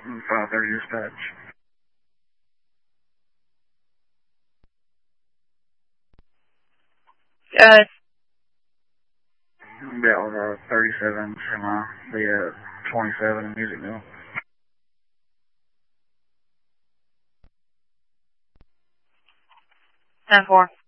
530 dispatch. That was a 37 semi, the 27 Music Mill. 10-4.